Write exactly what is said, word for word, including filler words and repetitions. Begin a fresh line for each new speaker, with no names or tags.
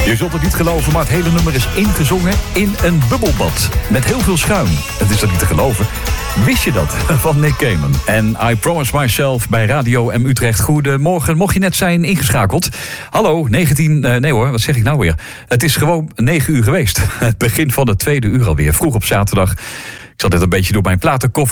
Je zult het niet geloven, maar het hele nummer is ingezongen in een bubbelbad. Met heel veel schuim. Het is er niet te geloven. Wist je dat? Van Nick Cayman. En I Promise Myself bij Radio M Utrecht. Goedemorgen. Mocht je net zijn ingeschakeld. Hallo, negentien... Uh, nee hoor, wat zeg ik nou weer? Het is gewoon negen uur geweest. Het begin van het tweede uur alweer. Vroeg op zaterdag. Ik zat net een beetje door mijn platenkoffer